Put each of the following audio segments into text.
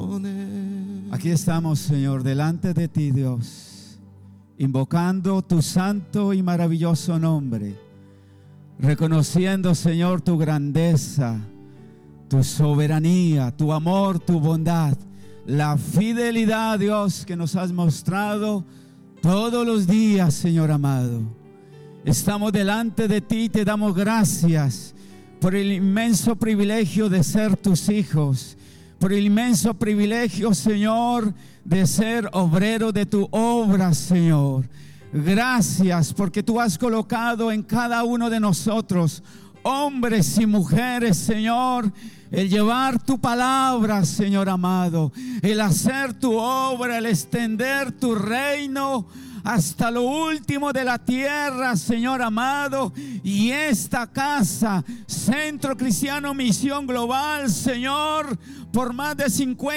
Aquí estamos, Señor, delante de ti, Dios, invocando tu santo y maravilloso nombre, reconociendo, Señor, tu grandeza, tu soberanía, tu amor, tu bondad, la fidelidad, Dios, que nos has mostrado todos los días, Señor amado. Estamos delante de ti y te damos gracias por el inmenso privilegio de ser tus hijos, por el inmenso privilegio, Señor, de ser obrero de tu obra, Señor. Gracias porque tú has colocado en cada uno de nosotros, hombres y mujeres, Señor, el llevar tu palabra, Señor amado, el hacer tu obra, el extender tu reino hasta lo último de la tierra, Señor amado. Y esta casa, Centro Cristiano Misión Global, Señor, por más de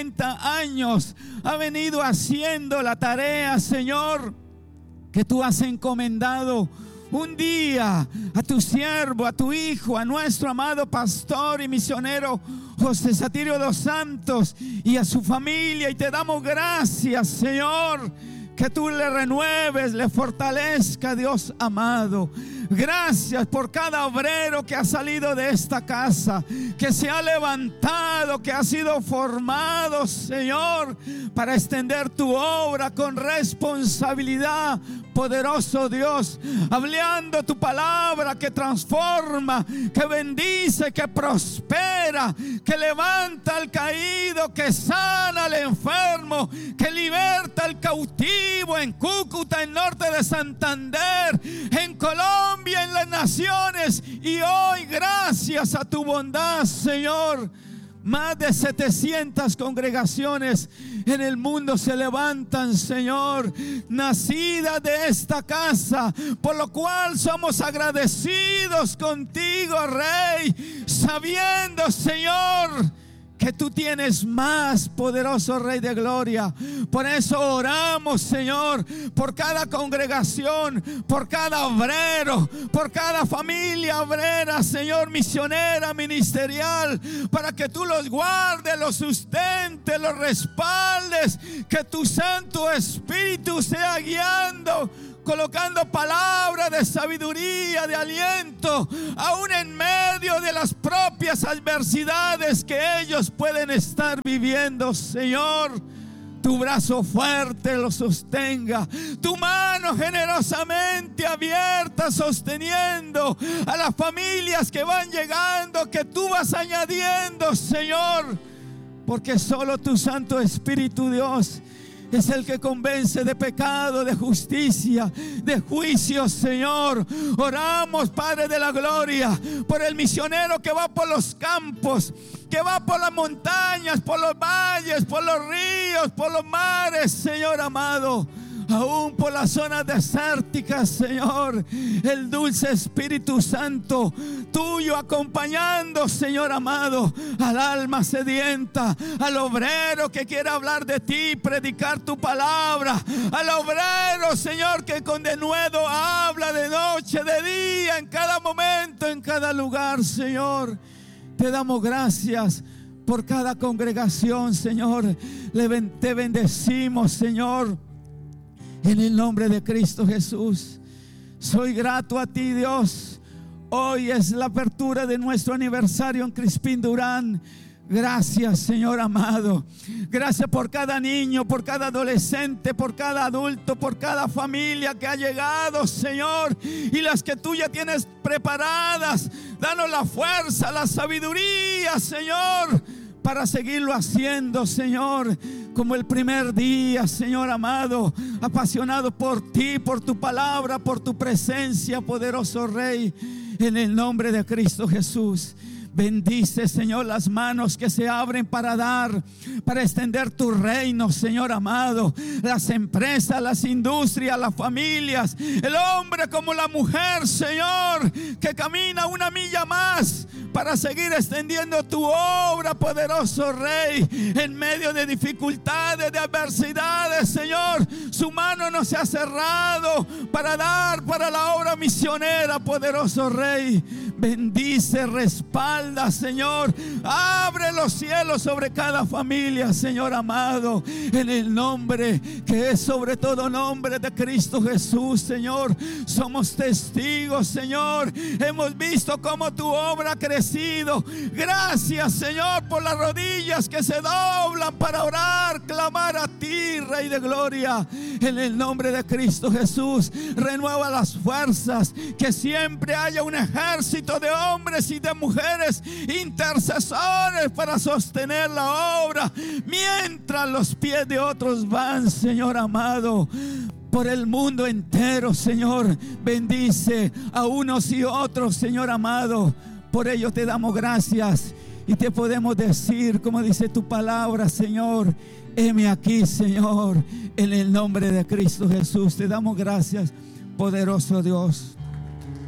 50 años ha venido haciendo la tarea, Señor, que tú has encomendado un día a tu siervo, a tu hijo, a nuestro amado pastor y misionero José Satirio dos Santos y a su familia. Y te damos gracias, Señor, que tú le renueves, le fortalezca, Dios amado. Gracias por cada obrero que ha salido de esta casa, que se ha levantado, que ha sido formado, Señor, para extender tu obra con responsabilidad. Poderoso Dios, hablando tu palabra que transforma, que bendice, que prospera, que levanta al caído, que sana al enfermo, que liberta al cautivo en Cúcuta, en norte de Santander, en Colombia, en las naciones. Y hoy, gracias a tu bondad, Señor, más de 700 congregaciones en el mundo se levantan, Señor, nacidas de esta casa, por lo cual somos agradecidos contigo, Rey, sabiendo, Señor, que tú tienes más, poderoso Rey de Gloria. Por eso oramos, Señor, por cada congregación, por cada obrero, por cada familia obrera, Señor, misionera, ministerial, para que tú los guardes, los sustentes, los respaldes, que tu Santo Espíritu sea guiando, colocando palabras de sabiduría, de aliento, aún en medio de las propias adversidades que ellos pueden estar viviendo. Señor, tu brazo fuerte los sostenga, tu mano generosamente abierta sosteniendo a las familias que van llegando, que tú vas añadiendo, Señor, porque solo tu Santo Espíritu, Dios, es el que convence de pecado, de justicia, de juicio, Señor. Oramos, Padre de la Gloria, por el misionero que va por los campos, que va por las montañas, por los valles, por los ríos, por los mares, Señor amado, aún por las zonas desérticas, Señor. El dulce Espíritu Santo tuyo acompañando, Señor amado, al alma sedienta, al obrero que quiere hablar de ti, predicar tu palabra, al obrero, Señor, que con denuedo habla de noche, de día, en cada momento, en cada lugar, Señor. Te damos gracias por cada congregación, Señor. Te bendecimos, Señor, en el nombre de Cristo Jesús. Soy grato a ti, Dios. Hoy es la apertura de nuestro aniversario en Crispín Durán. Gracias, Señor amado. Gracias por cada niño, por cada adolescente, por cada adulto, por cada familia que ha llegado, Señor, y las que tú ya tienes preparadas. Danos la fuerza, la sabiduría, Señor, para seguirlo haciendo, Señor, como el primer día, Señor amado, apasionado por ti, por tu palabra, por tu presencia, poderoso Rey, en el nombre de Cristo Jesús. Bendice, Señor, las manos que se abren para dar, para extender tu reino, Señor amado. Las empresas, las industrias, las familias, el hombre como la mujer, Señor, que camina una milla más para seguir extendiendo tu obra, poderoso Rey, en medio de dificultades, de adversidades, Señor. Su mano no se ha cerrado para dar para la obra misionera, poderoso Rey. bendice, respalda, Señor. Abre los cielos sobre cada familia, Señor amado, en el nombre que es sobre todo nombre de Cristo Jesús, Señor. Somos testigos, Señor. Hemos visto cómo tu obra ha crecido. Gracias, Señor, por las rodillas que se doblan para orar, clamar a ti, Rey de gloria. En el nombre de Cristo Jesús, renueva las fuerzas, que siempre haya un ejército de hombres y de mujeres intercesores para sostener la obra, mientras los pies de otros van, Señor amado, por el mundo entero. Señor, bendice a unos y otros, Señor amado. Por ello te damos gracias y te podemos decir, como dice tu palabra, Señor: heme aquí, Señor, en el nombre de Cristo Jesús. Te damos gracias, poderoso Dios.